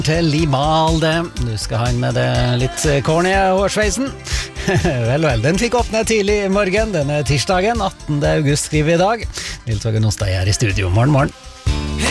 til Limalde. Du skal ha inn med det litt corny hårsveisen. Vel, den fikk åpne tidlig i morgen. Denne tirsdagen, 18. august skriver vi i dag. Nils Åge Nostad er i studio. Morgen.